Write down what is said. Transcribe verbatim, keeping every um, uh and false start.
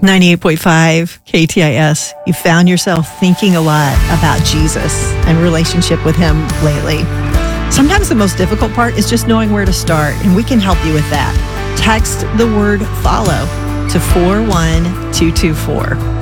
ninety-eight point five K T I S. You found yourself thinking a lot about Jesus and relationship with him lately. Sometimes the most difficult part is just knowing where to start, and we can help you with that. Text the word follow to four one two two four.